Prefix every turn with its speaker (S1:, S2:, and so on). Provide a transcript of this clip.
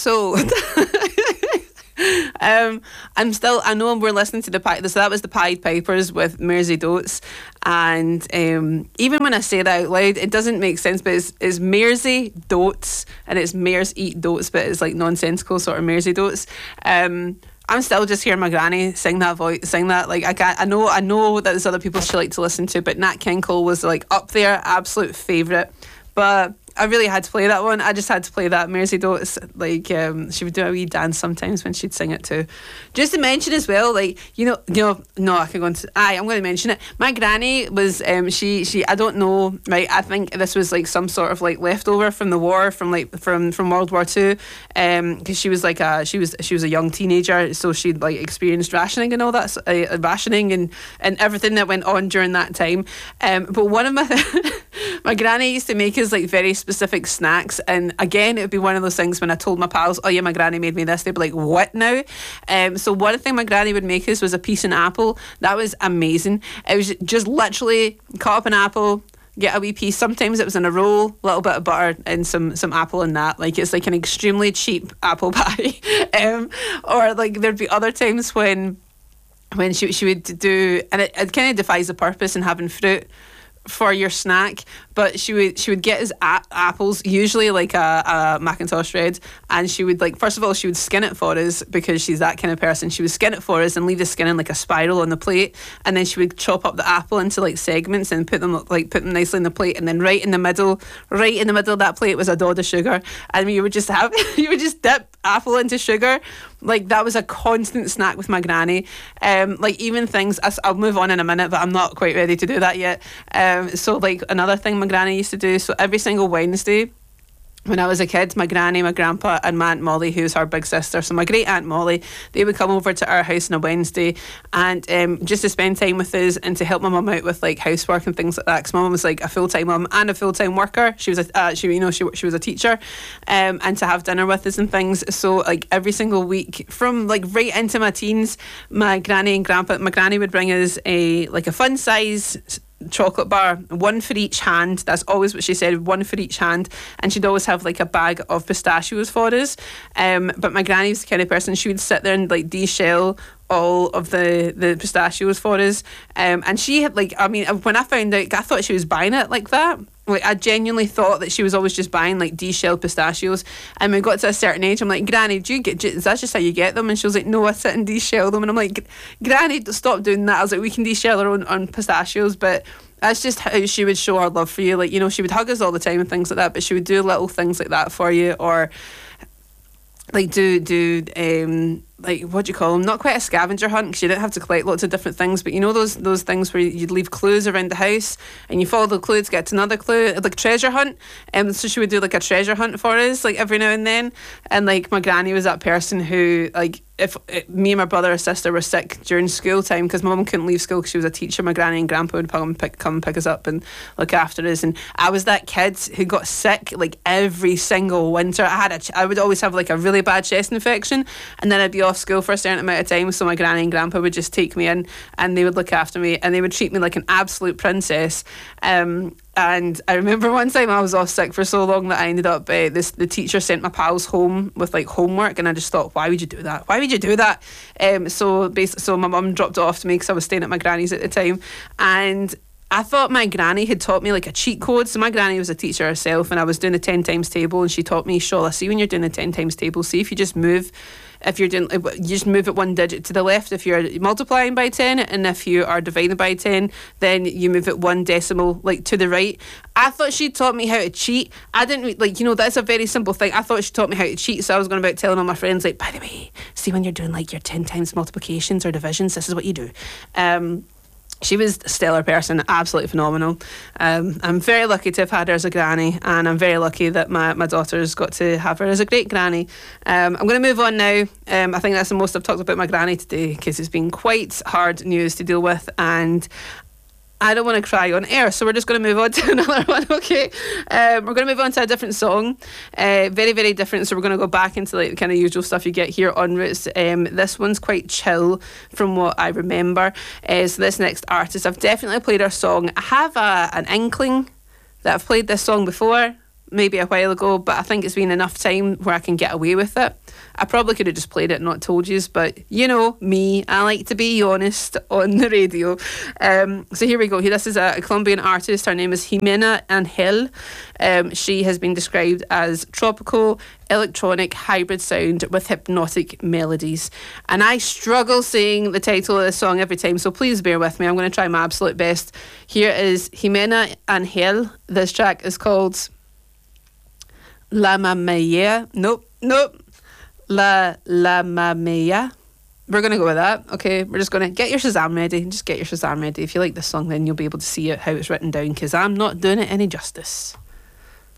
S1: So I know we're listening to so that was the Pied Pipers with Mersey Dotes, and even when I say that out loud it doesn't make sense, but it's Mersey Dotes, and it's mares eat dotes, but it's like nonsensical sort of Mersey Dotes. I'm still just hearing my granny sing that like I know that there's other people she liked to listen to, but Nat King Cole was like up there, absolute favourite. But I really had to play that one. I just had to play that Mersey Dotes. Like she would do a wee dance sometimes when she'd sing it too. Just to mention as well, like no, I can go into. I'm going to mention it. My granny was she I don't know, right? I think this was like some sort of like leftover from the war, from World War II, because she was like she was a young teenager, so she'd like experienced rationing and all that, rationing and everything that went on during that time. But one of my granny used to make us like very specific snacks, and again it would be one of those things when I told my pals, oh yeah, my granny made me this, they'd be like, what now? So one thing my granny would make us was a piece of apple. That was amazing. It was just literally cut up an apple, get a wee piece. Sometimes it was in a roll, a little bit of butter and some apple in that. Like it's like an extremely cheap apple pie. Or like there'd be other times when she would do, and it kind of defies the purpose in having fruit for your snack, but she would get us apples, usually like a Macintosh Red, and she would like, first of all she would skin it for us because she's that kind of person. She would skin it for us and leave the skin in like a spiral on the plate, and then she would chop up the apple into like segments and put them nicely in the plate, and then right in the middle of that plate was a dod of sugar, and you would just dip apple into sugar. Like that was a constant snack with my granny. Like even things, I'll move on in a minute, but I'm not quite ready to do that yet. So like another thing my granny used to do, so every single Wednesday when I was a kid, my granny, my grandpa and my Aunt Molly, who's her big sister, so my great Aunt Molly, they would come over to our house on a Wednesday and just to spend time with us and to help my mum out with like housework and things like that, because my mum was like a full-time mum and a full-time worker. She was she was a teacher, and to have dinner with us and things. So like every single week from like right into my teens, my granny would bring us a fun size chocolate bar, one for each hand. That's always what she said, one for each hand. And she'd always have like a bag of pistachios for us. But my granny was the kind of person, she would sit there and like de-shell all of the pistachios for us. And she had like, I mean, when I found out, I thought she was buying it like that. Like I genuinely thought that she was always just buying like de-shelled pistachios. And when we got to a certain age, I'm like, Granny, is that just how you get them? And she was like, no, I sit and de-shell them. And I'm like, Granny, stop doing that. I was like, we can de-shell our own pistachios, but that's just how she would show her love for you. Like, you know, she would hug us all the time and things like that, but she would do little things like that for you, or like do like, what do you call them? Not quite a scavenger hunt, because you didn't have to collect lots of different things, but you know those things where you'd leave clues around the house and you follow the clue to get to another clue, like treasure hunt. So she would do like a treasure hunt for us, like every now and then. And like my granny was that person who, like, if me and my brother or sister were sick during school time, because my mum couldn't leave school because she was a teacher, my granny and grandpa would come and pick us up and look after us. And I was that kid who got sick like every single winter. I would always have like a really bad chest infection, and then I'd be off school for a certain amount of time, so my granny and grandpa would just take me in and they would look after me and they would treat me like an absolute princess. And I remember one time I was off sick for so long that I ended up, the teacher sent my pals home with like homework, and I just thought, why would you do that? Why would you do that? So my mum dropped it off to me because I was staying at my granny's at the time, and I thought my granny had taught me like a cheat code. So my granny was a teacher herself, and I was doing the 10 times table, and she taught me, Shola, see when you're doing the 10 times table, see if you just move, if you're doing, you just move it one digit to the left if you're multiplying by 10, and if you are dividing by 10, then you move it one decimal like to the right. I thought she taught me how to cheat. I didn't, like, you know, that's a very simple thing. I thought she taught me how to cheat, so I was going about telling all my friends, like, by the way, see when you're doing like your 10 times multiplications or divisions, this is what you do. She was a stellar person, absolutely phenomenal. I'm very lucky to have had her as a granny, and I'm very lucky that my daughter's got to have her as a great granny. I'm going to move on now. I think that's the most I've talked about my granny today, because it's been quite hard news to deal with, and I don't want to cry on air, so we're just going to move on to another one, okay? We're going to move on to a different song, very, very different, so we're going to go back into like the kind of usual stuff you get here on Roots. This one's quite chill from what I remember. So this next artist, I've definitely played her song. I have an inkling that I've played this song before. maybe a while ago, but I think it's been enough time where I can get away with it. I probably could have just played it and not told yous, but you know me, I like to be honest on the radio. So here we go. This is a Colombian artist. Her name is Jimena Angel. She has been described as tropical, electronic, hybrid sound with hypnotic melodies. And I struggle saying the title of this song every time, so please bear with me. I'm going to try my absolute best. Here is Jimena Angel. This track is called La Mamaya. Nope. La Mamaya. We're going to go with that. Okay, we're just going to get your Shazam ready. Just get your Shazam ready. If you like this song, then you'll be able to see it, how it's written down, because I'm not doing it any justice.